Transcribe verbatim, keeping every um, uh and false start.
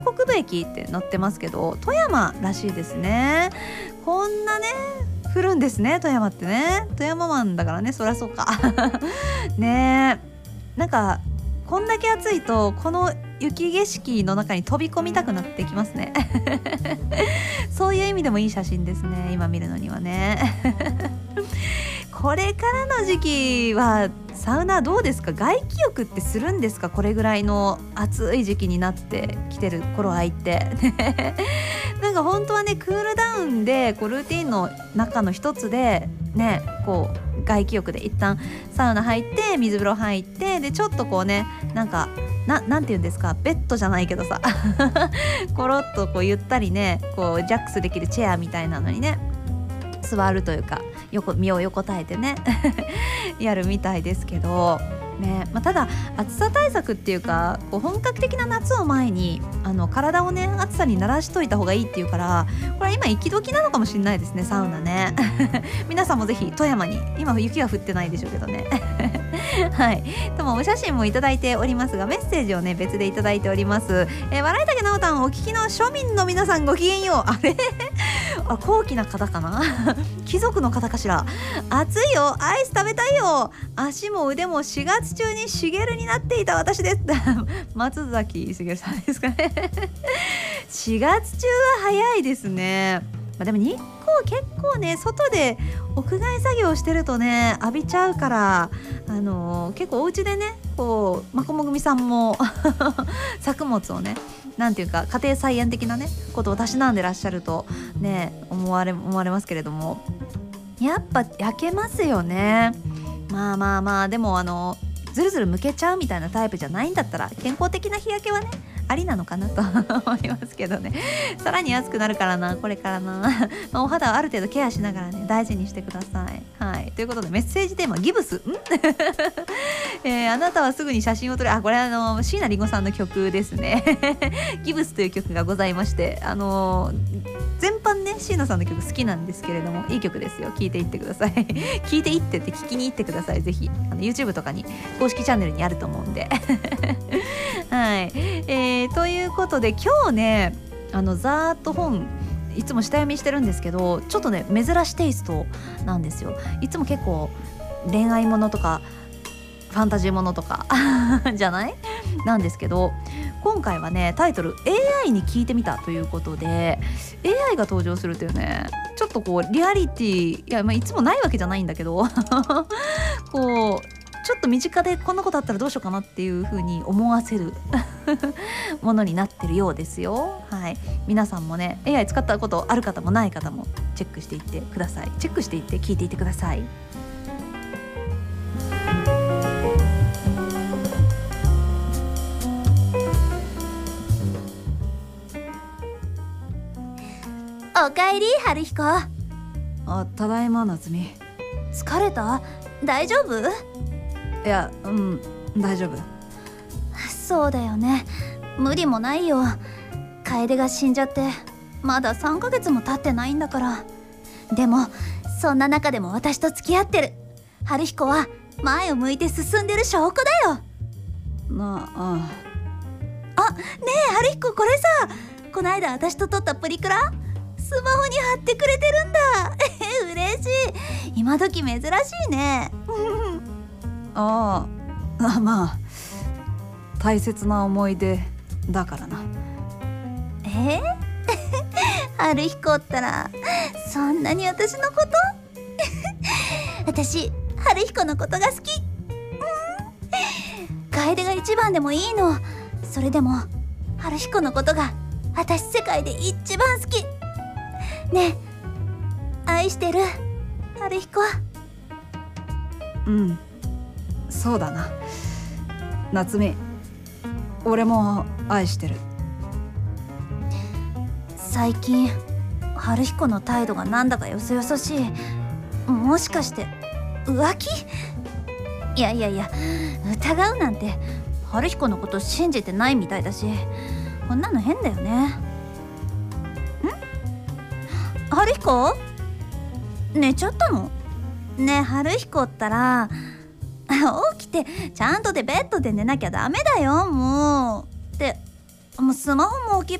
北部駅って載ってますけど、富山らしいですね。こんなね降るんですね、富山ってね。富山湾だからね、そりゃそうかねえ、なんかこんだけ暑いとこの雪景色の中に飛び込みたくなってきますねそういう意味でもいい写真ですね、今見るのにはねこれからの時期はサウナどうですか？外気浴ってするんですか？これぐらいの暑い時期になってきてる頃合いってなんか本当はね、クールダウンでこうルーティンの中の一つでね、こう外気浴で一旦サウナ入って水風呂入ってでちょっとこうね、なんかななんて言うんですか、ベッドじゃないけどさコロッとこうゆったりね、こうジャックスできるチェアみたいなのにね座るというか、横身を横たえてねやるみたいですけどね、まあ、ただ暑さ対策っていうか、こう本格的な夏を前にあの体をね暑さに慣らしといた方がいいっていうから、これは今行き時なのかもしれないですね、サウナね皆さんもぜひ富山に、今雪は降ってないでしょうけどねはい、ともお写真もいただいておりますが、メッセージをね別でいただいております。えー、笑いたけなおたんお聞きの庶民の皆さんごきげんよう。あれあ、高貴な方かな貴族の方かしら。暑いよ、アイス食べたいよ、足も腕もしがつ中にしげるになっていた私です松崎しげるさんですかねしがつ中は早いですね。まあ、でも日光結構ね、外で屋外作業してるとね浴びちゃうから、あのー、結構お家でね、こうまこもぐみさんも作物をね、なんていうか家庭菜園的なねことをたしなんでらっしゃるとね思われ思われますけれども、やっぱ焼けますよね。まあまあまあ、でもあのずるずるむけちゃうみたいなタイプじゃないんだったら健康的な日焼けはねありなのかなと思いますけどね。さらに暑くなるからな、これからなまあお肌はある程度ケアしながらね大事にしてください。はい、ということでメッセージテーマギブスん、えー、あなたはすぐに写真を撮る。あ、これあの椎名林檎さんの曲ですねギブスという曲がございまして、あのー、全般ね椎名さんの曲好きなんですけれども、いい曲ですよ、聴いていってください聴いていってって聞きに行ってください。ぜひあの YouTube とかに公式チャンネルにあると思うんではい、えー、ということで今日ね、あのざーっと本いつも下読みしてるんですけど、ちょっとね珍しいテイストなんですよ。いつも結構恋愛ものとかファンタジーものとかじゃないなんですけど、今回はねタイトル エーアイ に聞いてみたということで エーアイ が登場するというね、ちょっとこうリアリティ、いや、まあ、いつもないわけじゃないんだけどこうちょっと身近でこんなことあったらどうしようかなっていう風に思わせるものになってるようですよ。はい、皆さんもね エーアイ 使ったことある方もない方もチェックしていってください。チェックしていって聞いていってください。 おかえり春彦。 あ、ただいま夏美。 疲れた？大丈夫？ いや、うん、大丈夫。 そうだよね、無理もないよ。楓が死んじゃってまださんかげつも経ってないんだから。でもそんな中でも私と付き合ってる春彦は前を向いて進んでる証拠だよ。 なあ、 あ、ねえ春彦、これさ、こないだ私と撮ったプリクラスマホに貼ってくれてるんだえ、嬉しい。今時珍しいねああ、まあ大切な思い出だからな。 え春彦ったらそんなに私のこと私春彦のことが好き。楓が一番でもいいの。それでも春彦のことが私世界で一番好き。ねえ、愛してる春彦。 うん、そうだな夏美、俺も愛してる。 最近春彦の態度がなんだかよそよそしい。もしかして浮気？いやいやいや、疑うなんて春彦のこと信じてないみたいだし、こんなの変だよね。ん？春彦？寝ちゃったの？ねえ春彦ったら起きてちゃんとでベッドで寝なきゃダメだよ。もうってもうスマホも置きっ